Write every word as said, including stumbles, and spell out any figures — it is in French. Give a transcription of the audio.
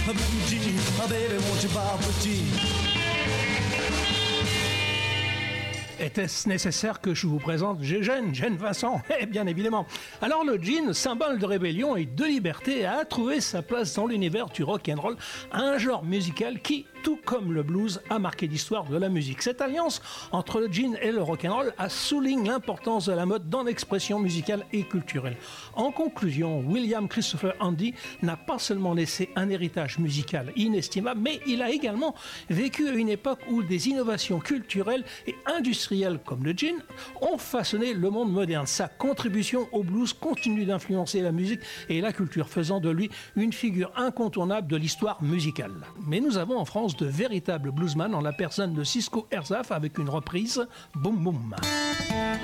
Blue jean, oh baby, won't you buy a blue jean? Était-ce nécessaire que je vous présente Gégène, Gène Vincent? Eh bien évidemment. Alors le jean, symbole de rébellion et de liberté, a trouvé sa place dans l'univers du rock'n'roll, un genre musical qui, tout comme le blues, a marqué l'histoire de la musique. Cette alliance entre le jean et le rock'n'roll a souligné l'importance de la mode dans l'expression musicale et culturelle. En conclusion, William Christopher Handy n'a pas seulement laissé un héritage musical inestimable, mais il a également vécu à une époque où des innovations culturelles et industrielles comme le jean ont façonné le monde moderne. Sa contribution au blues continue d'influencer la musique et la culture, faisant de lui une figure incontournable de l'histoire musicale. Mais nous avons en France de véritables bluesmen en la personne de Cisco Herzog avec une reprise Boum Boum.